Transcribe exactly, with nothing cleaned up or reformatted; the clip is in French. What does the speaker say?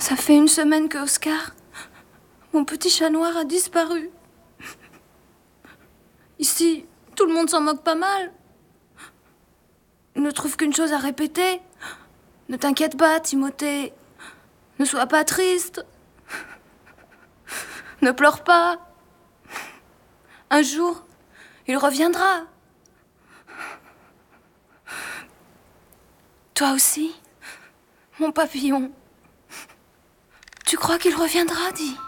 Ça fait une semaine que Oscar, mon petit chat noir, a disparu. Ici, tout le monde s'en moque pas mal. Il ne trouve qu'une chose à répéter. Ne t'inquiète pas, Timothée. Ne sois pas triste. Ne pleure pas. Un jour, il reviendra. Toi aussi, mon papillon. Tu crois qu'il reviendra, dis?